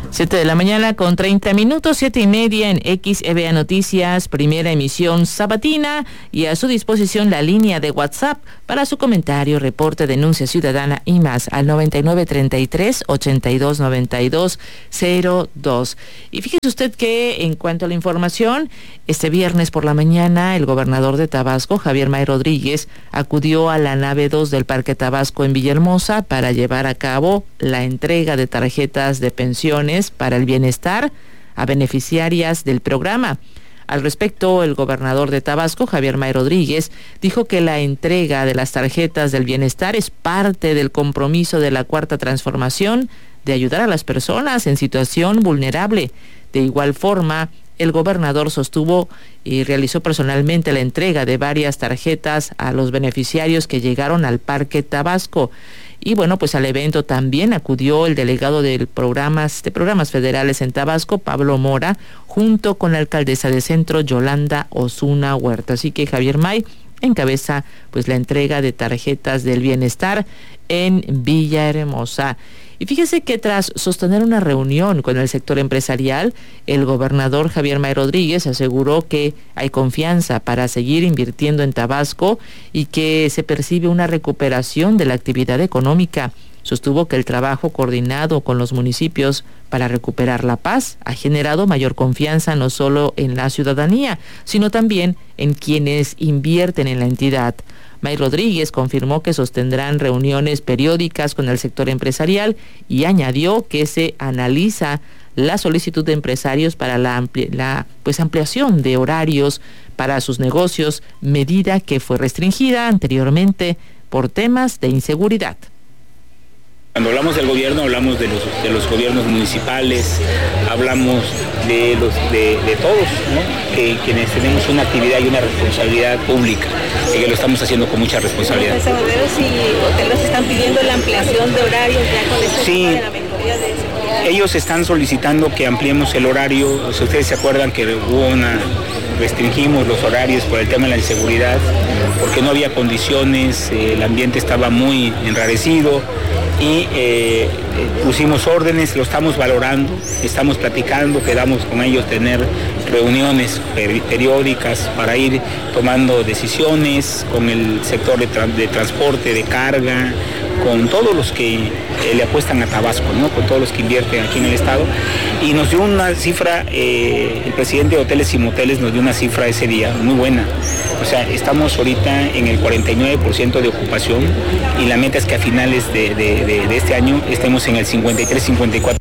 7:30 a.m, 7:30 en XEVA Noticias, primera emisión sabatina, y a su disposición la línea de WhatsApp para su comentario, reporte, denuncia ciudadana y más al 9933-829202. Y fíjese usted que en cuanto a la información, este viernes por la mañana el gobernador de Tabasco, Javier May Rodríguez, acudió a la nave 2 del Parque Tabasco en Villahermosa para llevar a cabo la entrega de tarjetas de pensiones para el bienestar a beneficiarias del programa. Al respecto, el gobernador de Tabasco, Javier May Rodríguez, dijo que la entrega de las tarjetas del bienestar es parte del compromiso de la Cuarta Transformación de ayudar a las personas en situación vulnerable. De igual forma, el gobernador sostuvo y realizó personalmente la entrega de varias tarjetas a los beneficiarios que llegaron al Parque Tabasco. Y bueno, pues al evento también acudió el delegado de programas federales en Tabasco, Pablo Mora, junto con la alcaldesa de Centro, Yolanda Osuna Huerta. Así que Javier May encabeza pues la entrega de tarjetas del bienestar en Villahermosa. Y fíjese que tras sostener una reunión con el sector empresarial, el gobernador Javier May Rodríguez aseguró que hay confianza para seguir invirtiendo en Tabasco y que se percibe una recuperación de la actividad económica. Sostuvo que el trabajo coordinado con los municipios para recuperar la paz ha generado mayor confianza no solo en la ciudadanía, sino también en quienes invierten en la entidad. May Rodríguez confirmó que sostendrán reuniones periódicas con el sector empresarial y añadió que se analiza la solicitud de empresarios para la ampliación de horarios para sus negocios, medida que fue restringida anteriormente por temas de inseguridad. Cuando hablamos del gobierno, hablamos de los gobiernos municipales, hablamos de todos, ¿no? Quienes tenemos una actividad y una responsabilidad pública, y que lo estamos haciendo con mucha responsabilidad. ¿Los asegureros y hoteleros están pidiendo la ampliación de horarios ya con esta sí, de la mejoría de seguridad? Ellos están solicitando que ampliemos el horario. Si ustedes se acuerdan que restringimos los horarios por el tema de la inseguridad, porque no había condiciones, el ambiente estaba muy enrarecido y pusimos órdenes, lo estamos valorando, estamos platicando, quedamos con ellos tener reuniones periódicas para ir tomando decisiones con el sector de transporte, de carga, con todos los que le apuestan a Tabasco, ¿no? Con todos los que invierten aquí en el estado. Y nos dio una cifra, el presidente de Hoteles y Moteles nos dio una cifra ese día muy buena. O sea, estamos ahorita en el 49% de ocupación y la meta es que a finales de este año estemos en el 53-54%.